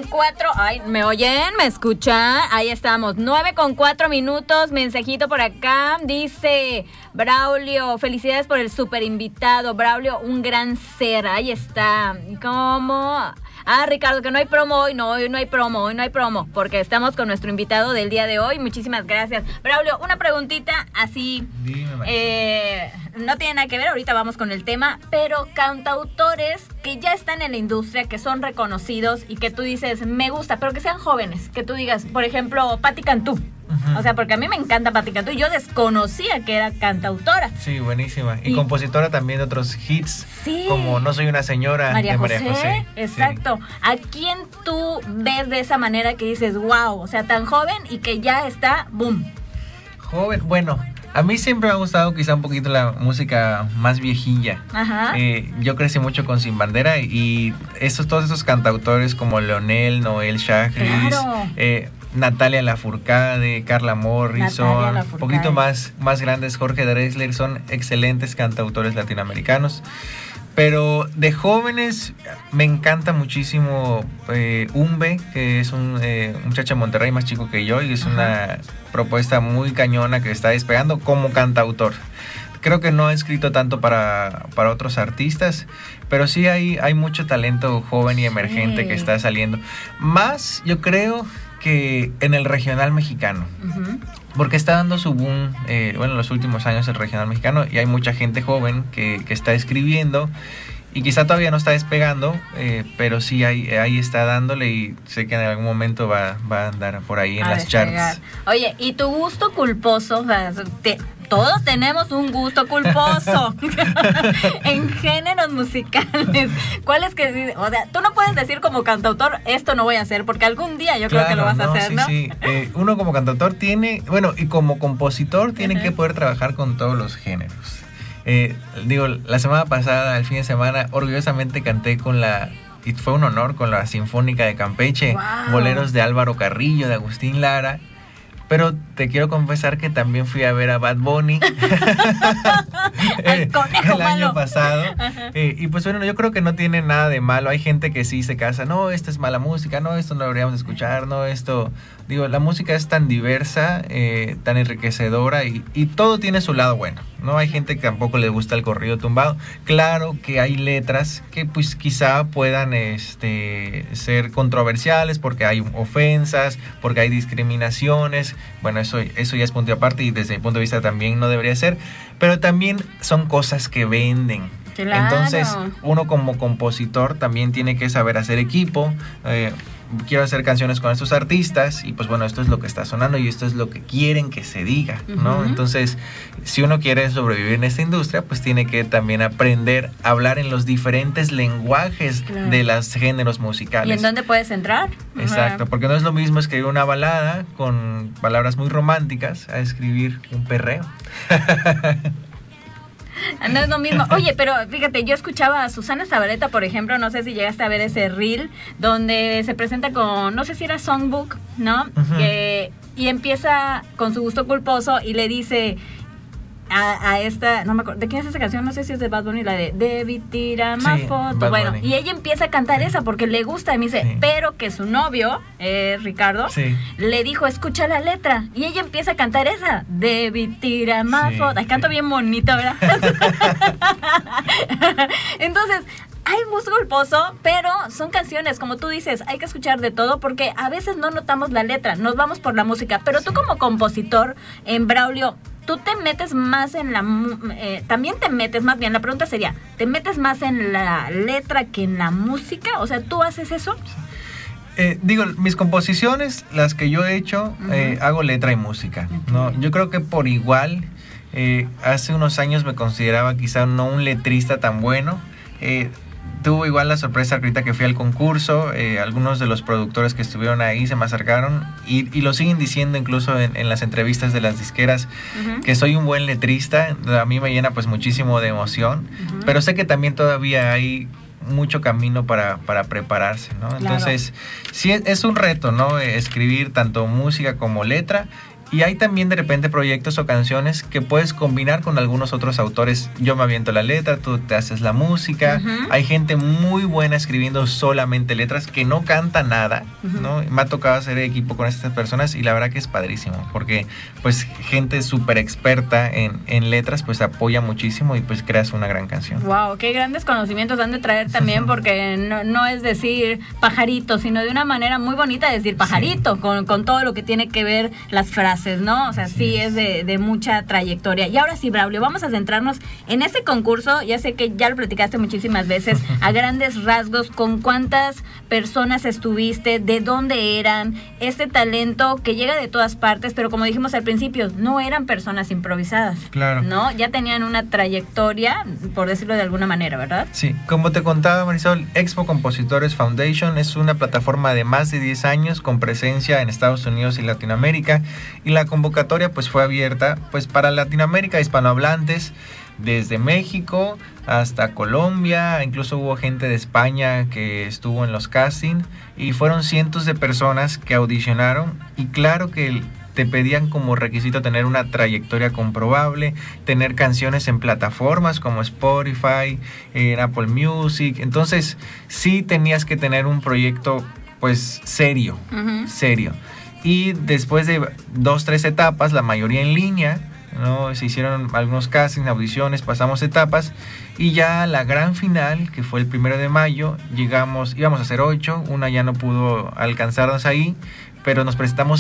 9:04. Ay, ¿me oyen? ¿Me escuchan? Ahí estamos. 9:04. Mensajito por acá. Dice Braulio, felicidades por el super invitado. Braulio, un gran ser. Ahí está. ¿Cómo? Ricardo, que no hay promo hoy. No, hoy no hay promo, porque estamos con nuestro invitado del día de hoy. Muchísimas gracias. Braulio, una preguntita así. Dime, no tiene nada que ver, ahorita vamos con el tema, pero cantautores que ya están en la industria, que son reconocidos y que tú dices, me gusta, pero que sean jóvenes, que tú digas, por ejemplo, Patti Cantú. O sea, porque a mí me encanta Patti Cantú y yo desconocía que era cantautora. Sí, buenísima. Y compositora también de otros hits, sí, como No soy una señora, María de José. María José. Exacto. Sí. ¿A quién tú ves de esa manera que dices, wow, o sea, tan joven y que ya está, boom? Joven, bueno, a mí siempre me ha gustado quizá un poquito la música más viejilla. Ajá. Yo crecí mucho con Sin Bandera y todos esos cantautores como Leonel, Noel Shagris, claro, Natalia Lafourcade, Carla Morrison, un poquito más grandes, Jorge Drexler, son excelentes cantautores latinoamericanos. Pero de jóvenes me encanta muchísimo Umbe, que es un muchacho de Monterrey más chico que yo y es una propuesta muy cañona que está despegando como cantautor. Creo que no he escrito tanto para otros artistas, pero sí hay mucho talento joven y emergente que está saliendo. Más, yo creo que en el regional mexicano. Porque está dando su boom, en los últimos años el regional mexicano y hay mucha gente joven que está escribiendo y quizá todavía no está despegando, pero sí ahí está dándole y sé que en algún momento va a andar por ahí en las charts. Oye, ¿y tu gusto culposo? O sea, todos tenemos un gusto culposo en géneros musicales. ¿Cuál es que, o sea, tú no puedes decir como cantautor, esto no voy a hacer, porque algún día yo creo que lo vas a hacer, ¿no? Sí. Uno como cantautor tiene, y como compositor tiene que poder trabajar con todos los géneros. La semana pasada, el fin de semana, orgullosamente canté y fue un honor, con la Sinfónica de Campeche, wow, boleros de Álvaro Carrillo, de Agustín Lara. Pero te quiero confesar que también fui a ver a Bad Bunny el año pasado. Y pues bueno, yo creo que no tiene nada de malo. Hay gente que sí se casa, no, esta es mala música, no, esto no deberíamos escuchar, no, esto... la música es tan diversa, tan enriquecedora y todo tiene su lado bueno, ¿no? Hay gente que tampoco le gusta el corrido tumbado. Claro que hay letras que pues quizá puedan ser controversiales porque hay ofensas, porque hay discriminaciones. Bueno, eso ya es punto y aparte y desde mi punto de vista también no debería ser, pero también son cosas que venden. Claro. Entonces, uno como compositor también tiene que saber hacer equipo. Quiero hacer canciones con estos artistas y pues bueno, esto es lo que está sonando y esto es lo que quieren que se diga, ¿no? Entonces, si uno quiere sobrevivir en esta industria, pues tiene que también aprender a hablar en los diferentes lenguajes de los géneros musicales. ¿Y en dónde puedes entrar? Exacto, porque no es lo mismo escribir una balada con palabras muy románticas a escribir un perreo. No es lo mismo. Oye, pero fíjate, yo escuchaba a Susana Zabaleta, por ejemplo, no sé si llegaste a ver ese reel, donde se presenta con, no sé si era Songbook, ¿no? Y empieza con su gusto culposo y le dice a esta, no me acuerdo, ¿de quién es esa canción? No sé si es de Bad Bunny, la de Debí tirar más fotos. Bueno, y ella empieza a cantar esa porque le gusta y me dice, pero que su novio, Ricardo, le dijo, escucha la letra. Y ella empieza a cantar esa, Debí tirar más fotos. Ay, canto bien bonito, ¿verdad? Entonces, hay gusto culposo, pero son canciones, como tú dices, hay que escuchar de todo porque a veces no notamos la letra, nos vamos por la música. Pero tú como compositor, en Braulio, tú te metes más en también te metes más bien, la pregunta sería, ¿te metes más en la letra que en la música? O sea, ¿tú haces eso? Mis composiciones, las que yo he hecho, hago letra y música, ¿no? Yo creo que por igual, hace unos años me consideraba quizá no un letrista tan bueno. Tuvo igual la sorpresa ahorita que fui al concurso, algunos de los productores que estuvieron ahí se me acercaron y lo siguen diciendo incluso en las entrevistas de las disqueras, que soy un buen letrista. A mí me llena pues muchísimo de emoción, pero sé que también todavía hay mucho camino para prepararse, ¿no? Entonces, sí es un reto, ¿no? Escribir tanto música como letra. Y hay también de repente proyectos o canciones que puedes combinar con algunos otros autores. Yo me aviento la letra, tú te haces la música. Hay gente muy buena escribiendo solamente letras que no canta nada, ¿no? Me ha tocado hacer equipo con estas personas y la verdad que es padrísimo, porque pues gente súper experta en letras pues apoya muchísimo y pues creas una gran canción. Wow, qué grandes conocimientos han de traer también, porque no es decir pajarito, sino de una manera muy bonita de decir pajarito, con todo lo que tiene que ver las frases, ¿no? O sea, sí es de mucha trayectoria. Y ahora sí, Braulio, vamos a centrarnos en este concurso. Ya sé que ya lo platicaste muchísimas veces, a grandes rasgos, con cuántas personas estuviste, de dónde eran, este talento que llega de todas partes, pero como dijimos al principio, no eran personas improvisadas. Claro. ¿No? Ya tenían una trayectoria, por decirlo de alguna manera, ¿verdad? Sí, como te contaba, Marisol, Expo Compositores Foundation es una plataforma de más de 10 años con presencia en Estados Unidos y Latinoamérica, y la convocatoria pues fue abierta pues para Latinoamérica, hispanohablantes, desde México hasta Colombia. Incluso hubo gente de España que estuvo en los castings y fueron cientos de personas que audicionaron, y claro que te pedían como requisito tener una trayectoria comprobable, tener canciones en plataformas como Spotify, en Apple Music. Entonces sí tenías que tener un proyecto pues serio, serio. Y después de 2-3 etapas, la mayoría en línea, ¿no? Se hicieron algunos castings, audiciones, pasamos etapas, y ya la gran final, que fue el 1 de mayo, íbamos a hacer 8, una ya no pudo alcanzarnos ahí, pero nos presentamos